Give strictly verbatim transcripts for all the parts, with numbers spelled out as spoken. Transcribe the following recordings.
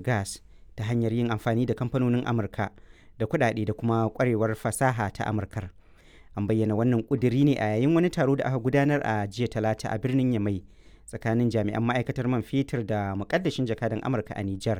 gas ta hanyar yin amfani da kamfanonin Amurka da kuɗaɗe da kuma ƙwarewar fasaha ta Amurkar. An bayyana wannan ƙudiri ne a yayin wani taro da aka gudanar a jiya Talata a birnin Yamai tsakanin jami'an ma'aikatar man fetur da muƙaddashin jakadan Amurka a Nijar.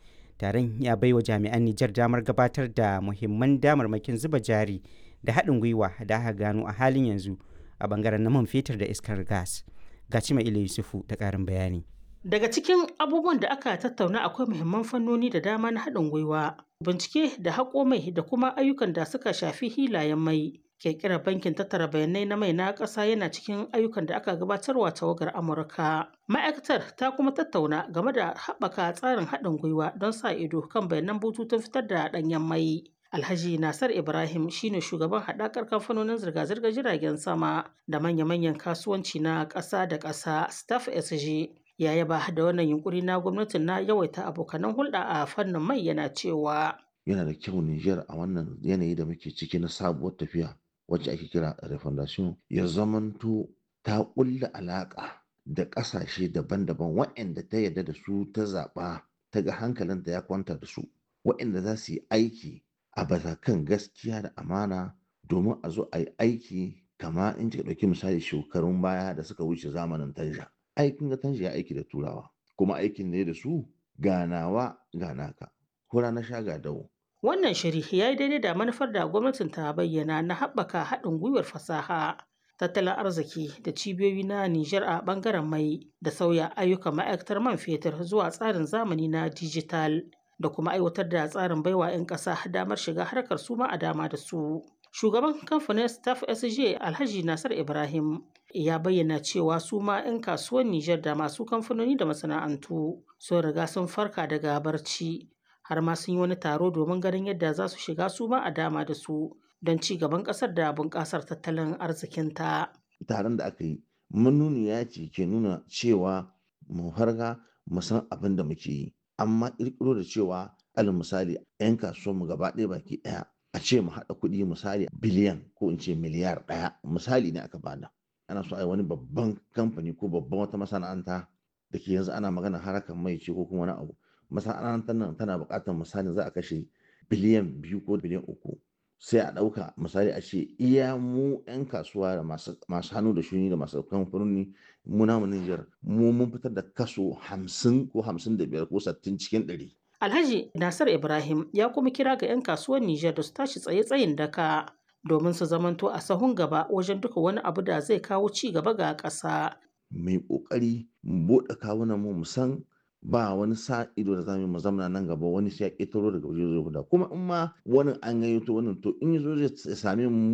Taron ya baiwa jami'an Nijar damar gabatar da muhimman damarmakin zuba jari da haɗin gwiwa da aka gano a halin yanzu a ɓangaren na man fetur da iskar gas. Ga Cimaila Yusufu da ƙarin bayani. Daga cikin abubuwan da aka tattauna akwai muhimman fannoni da dama na haɗin gwiwa, bincike da haƙo mai da kuma ayyukan da suka shafi hilayen mai. Ƙirƙirar bankin tattara bayanai na mai na ƙasa yana cikin ayyukan da aka gabatarwa tawagar Amurka. Ma'aikatar ta kuma tattauna game da haɓaka tsarin haɗin gwiwa don sa ido kan bayanan bututun fitar da ɗanyen mai. Alhaji Nasar Ibrahim shine shugaban haɗakar kamfanonin zirga-zirgar jiragen sama da manya-manyan kasuwanci na ƙasa da ƙasa Staff S G. Ya yaba da wannan yunkuri na gwamnatin na yawaita abokanan hulɗa a fannin mai yana cewa. Yana da kyau Nijar a wannan yanayi da muke ciki na sabuwar tafiya wacce ake kira refondation ya zamanto ta ƙulla alaƙa da ƙasashe daban-daban waɗanda ta yarda da su ta zaɓa ta ga hankalinta ya kwanta da su waɗanda za su yi aiki a batakan gaskiya da amana domin a zo a yi aiki kama in ka ɗauki misali shekarun baya da suka wuce zamanin tanja aikin ga tanja ya aiki da turawa kuma aikin ne da su ganawa ganaka hura na sha ga dawo. Wannan shiri ya yi daidai da manufar da gwamnatin ta bayyana na haɓaka haɗin gwiwar fasaha, tattalin arziki da cibiyoyi na Nijar a ɓangaren mai da sauya ayyukan ma'aikatar man fetur zuwa tsarin zamani na dijital da kuma aiwatar da tsarin baiwa 'yan ƙasa damar shiga harkar su ma a dama da su. Shugaban kamfanin Staff S J Alhaji Nasar Ibrahim ya bayyana cewa su ma 'yan kasuwar Nijar da masu kamfanoni da masana'antu sun riga sun farka daga barci. Har ma sun yi wani taro domin ganin yadda za su shiga su ma a dama da su don ci gaban ƙasar da bunƙasar tattalin arzikinta. Taron da aka yi manuniya ce ke nuna cewa mu farga mu san abin da muke yi amma ƙirƙiro da cewa alal misali 'yan kasuwanmu gaba ɗaya baki ɗaya a ce mu haɗa kuɗi misali biliyan ko in ce miliyar ɗaya misali ne aka bada ana so a yi wani babban kamfani ko babban wata masana'anta da ke yanzu ana magana harakan mai ce ko kuma wani abu masana'antar nan tana buƙatar misali za a kashe biliyan biyu ko biliyan uku sai a ɗauka misali a ce iya mu 'yan kasuwa da masu hannu da shuni da masu kamfanoni mu namu Nijar mu mun fitar da kaso hamsin ko hamsin da biyar ko sittin cikin ɗari. Alhaji Nasir Ibrahim ya kuma kira ga 'yan kasuwar Nijar da su tashi tsaye-tsayin daka domin su zamanto a sahun gaba wajen duka wani abu da zai kawo ci gaba ga ƙasa. Mai ƙoƙari mu buɗe kawunan mu mu san ba wani sa ido da zamu mu zamana nan gaba wani sai ya ƙetaro daga waje zai guda kuma in ma wani an gayyato wannan to in yazo zai same mu